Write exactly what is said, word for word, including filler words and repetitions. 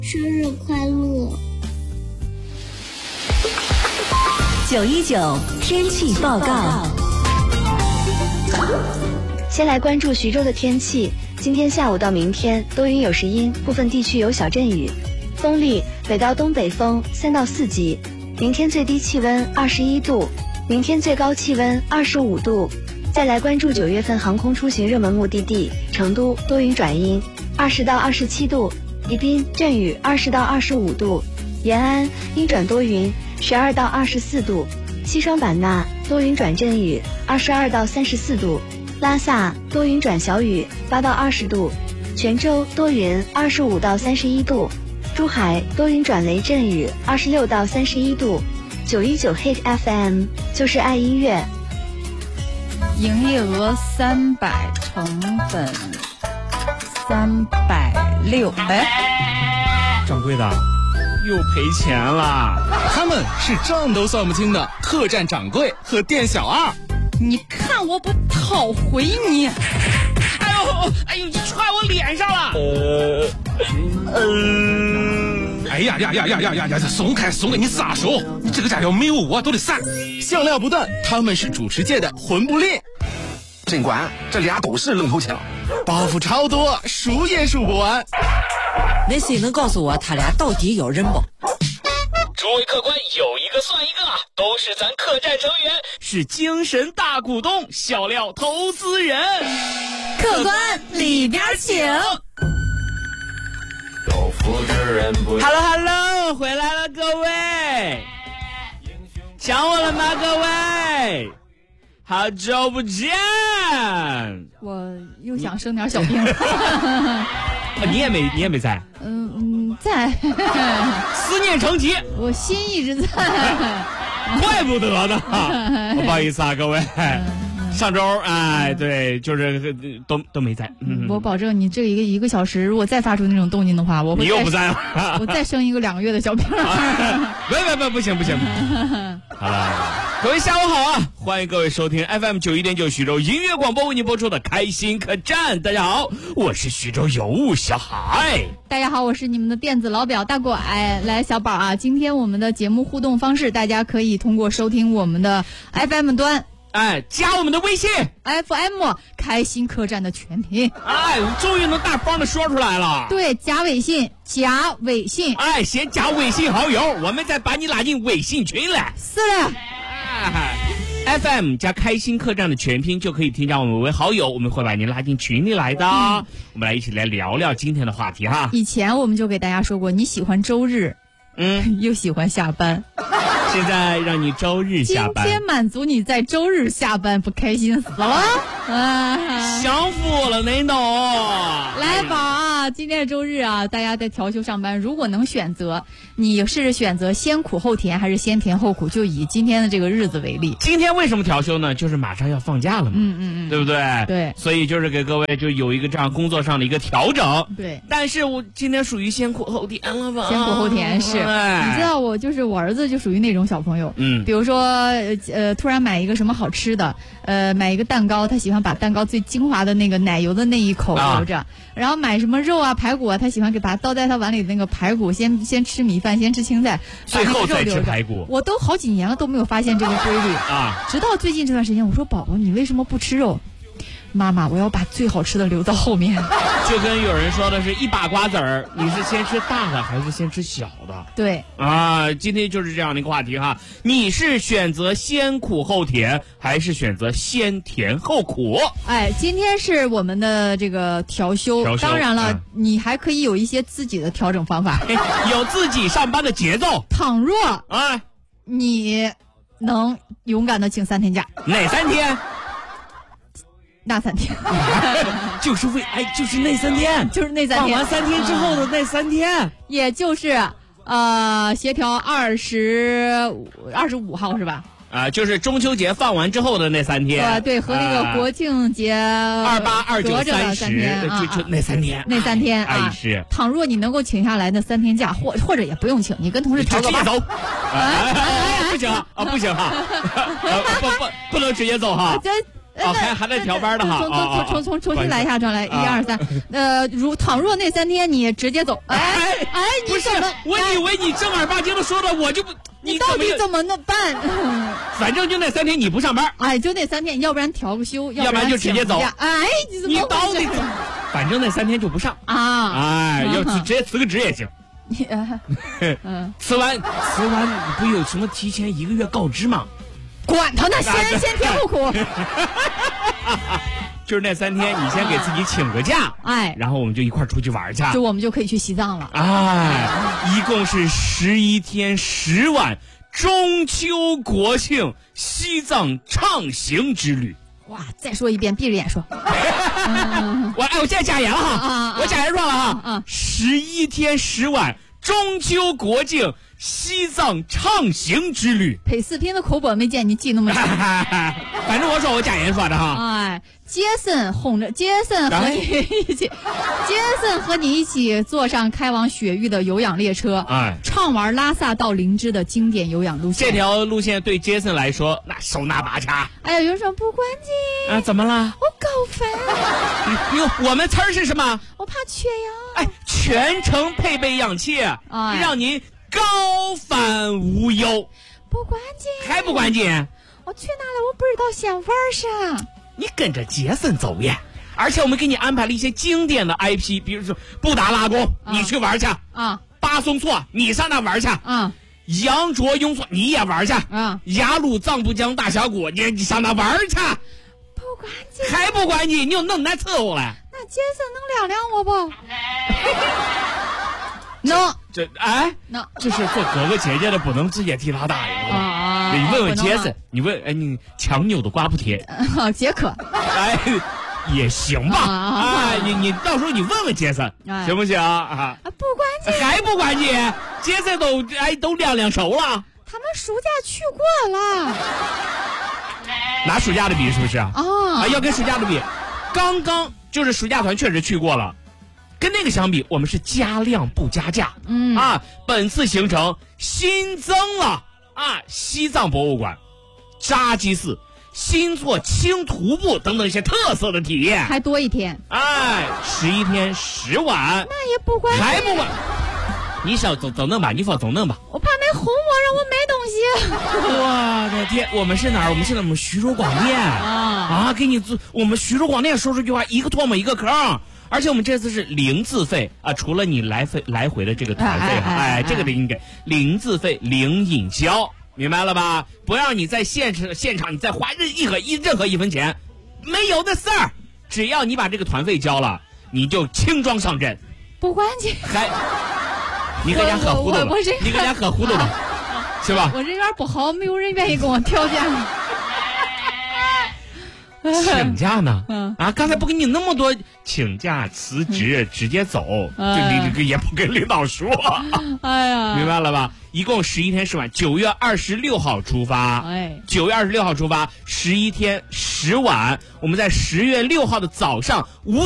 生日快乐！ 九一九天气报告。 先来关注徐州的天气，今天下午到明天多云有时阴，部分地区有小阵雨，风力北到东北风三到四级。明天最低气温二十一度，明天最高气温二十五度。再来关注九月份航空出行热门目的地，成都多云转阴，二十到二十七度；宜宾阵雨，二十到二十五度；延安阴转多云，十二到二十四度；西双版纳多云转阵雨，二十二到三十四度；拉萨多云转小雨，八到二十度；泉州多云，二十五到三十一度；珠海多云转雷阵雨，二十六到三十一度。九一九 Hit F M 就是爱音乐。 营业额三百，成本三百六。哎， 掌柜的，又赔钱了。 他们是账都算不清的客栈掌柜和店小二。 你看我不讨回你！ 哎呦，哎呦，你踹我脸上了！呃，呃，哎呀呀呀呀呀呀呀！松开松开，你撒手！你这个家要没有我都得散。 笑料不断，他们是主持界的魂不吝。 尽管这俩都是愣头青， 包袱超多，数也数不完。 那谁能告诉我他俩到底有人不？ 诸位客官，有一个算一个，都是咱客栈成员， 是精神大股东，笑料投资人。 客官里边请。 Hello Hello， 回来了各位，想我了吗各位？好久不见。 我又想生点小病。 啊、你也没你也没在。 嗯嗯，在。 思念成疾， 我心一直在。 怪不得呢。不好意思啊各位。上周哎，对，就是都都没在。 嗯，我保证你这一个一个小时，如果再发出那种动静的话，我会你又不在了， 我再生一个两个月的小病。 别别别，不行不行。好了，各位下午好啊！欢迎各位收听 F M 九一点九徐州音乐广播为您播出的开心客栈。大家好，我是徐州尤物小海。 大家好，我是你们的电子老表大拐。来，小宝啊，今天我们的节目互动方式，大家可以通过收听我们的 F M 端。 哎，加我们的微信 F M 开心客栈的全拼。 哎，终于能大方的说出来了。 对，加微信，加微信。 哎，先加微信好友，我们再把你拉进微信群来。 是的。 哎 ，F M 加开心客栈的全拼就可以添加我们为好友，我们会把您拉进群里来的。嗯、我们来一起来聊聊今天的话题哈。 以前我们就给大家说过，你喜欢周日， 嗯， 又喜欢下班。 现在让你周日下班， 今天满足你在周日下班，不开心死了啊！ 享福了那种。 来吧啊，今天是周日啊，大家在调休上班，如果能选择，你是选择先苦后甜还是先甜后苦？就以今天的这个日子为例。 今天为什么调休呢？就是马上要放假了嘛， 嗯嗯嗯， 对不对？ 对， 所以就是给各位就有一个这样工作上的一个调整。 对， 但是我今天属于先苦后甜了吧？ 先苦后甜是， 哎、 你知道我就是我儿子就属于那种小朋友， 嗯， 比如说呃突然买一个什么好吃的，呃买一个蛋糕，他喜欢把蛋糕最精华的那个奶油的那一口留着，啊、然后买什么肉啊排骨啊，他喜欢给把它倒在他碗里的那个排骨，先先吃米饭，先吃青菜， 最后再吃排骨。 我都好几年了都没有发现这个规律啊， 直到最近这段时间，我说宝宝你为什么不吃肉？妈妈，我要把最好吃的留到后面。 就跟有人说的是一把瓜子儿，你是先吃大的还是先吃小的？ 对啊，今天就是这样的一个话题哈。你是选择先苦后甜，还是选择先甜后苦？ 哎，今天是我们的这个调休， 调休当然了、 嗯， 你还可以有一些自己的调整方法， 有自己上班的节奏。 倘若啊， 你能勇敢的请三天假， 哪三天？ 那三天， 就是为哎，就是那三天， 就是那三天， 放完三天之后的那三天， 啊、也就是呃，协调二十二十五号是吧？ 啊、呃，就是中秋节放完之后的那三天， 呃、对，和那个国庆节二八、二九、三十，就就那三天， 那三天啊， 啊是。 倘若你能够请下来那三天假，或或者也不用请，你跟同事调个班走。哎哎哎，不行啊，不行哈，不不不，不能直接走哈。 这哦，还还在调班的哈。 重重重重重重新来一下，重来一二三。呃，如倘若那三天你直接走，哎哎，你怎么？ 我以为你正儿八经的说了，我就不。 你到底怎么弄办？ 反正就那三天你不上班， 哎，就那三天，要不然调个休， 要不然就直接走。 哎，你怎么？ 你到底怎么？反正那三天就不上啊！ 哎，要直接辞个职也行。嗯，辞完辞完不有什么提前一个月告知吗？ 管他呢，先先填户口。 就是那三天，你先给自己请个假， 哎， 然后我们就一块出去玩去， 就我们就可以去西藏了。 哎，一共是十一天十晚，中秋国庆西藏畅行之旅。 哇，再说一遍，闭着眼说。 嗯、我哎，我现在假言了哈，啊、我假言说了哈，啊，十一天十晚，中秋国庆西藏畅行之旅。 配视频的口播没见你记那么长。 反正我说我假言说的哈。 哎，杰森哄着杰森和你一起，杰森和你一起坐上开往雪域的有氧列车，哎，畅玩拉萨到林芝的经典有氧路线。 这条路线对杰森来说那手拿把掐。 哎呀，有什么不关键啊？怎么了？ 我高反。 哟，我们词儿是什么？ 我怕缺氧。 哎，全程配备氧气，哎，让您高反无忧。 不关键。 还不关键？ 我去哪里？我不知道，想玩啥？ 你跟着杰森走呀！而且我们给你安排了一些经典的 I P， 比如说布达拉宫，啊、你去玩去啊；巴松措，你上那玩去啊；羊卓雍措，你也玩去啊；雅鲁藏布江大峡谷，你你上那玩去。 不关键。 还不关键？你有那么难伺候了？ 那杰森能亮亮我不？能， 这哎， 那这是做哥哥姐姐的不能直接提他大爷啊！ 你问问杰森，你问哎，你强扭的刮不贴？ 好，杰克， 哎，也行吧？哎，你你到时候你问问杰森，行不行啊？ 不关键， 还不关键，杰森都哎都亮亮熟了。 他们暑假去过了， 拿暑假的比是不是啊？啊，要跟暑假的比，刚刚就是暑假团确实去过了。跟那个相比，我们是加量不加价。嗯啊，本次行程新增了啊西藏博物馆、扎基寺、新措轻徒步等等一些特色的体验， 还多一天。 哎，十一天十晚， 那也不管， 还不管。你想走走弄吧，你说走弄吧。 我怕没哄我，让我买东西。 我的天，我们是哪儿？我们是我们徐州广电啊啊！给你做我们徐州广电说出句话，一个唾沫一个坑。而且我们这次是零自费啊，除了你来回来回的这个团费哈，哎, 哎, 哎, 哎，这个得应该零自费零引销，明白了吧？不让你在现场现场你再花任一何一任何一分钱，没有的事儿，只要你把这个团费交了，你就轻装上阵。 不关键， 还你搁家可糊涂了，你搁家可糊涂了，是吧？ 我人缘不好，没有人愿意跟我调价。 请假呢？嗯啊，刚才不给你那么多请假辞职、嗯、直接走，这你这个也不跟领导说。 哎呀， 明白了吧？一共十一天十晚，九月二十六号出发。哎，九月二十六号出发，十一天十晚，我们在十月六号的早上五。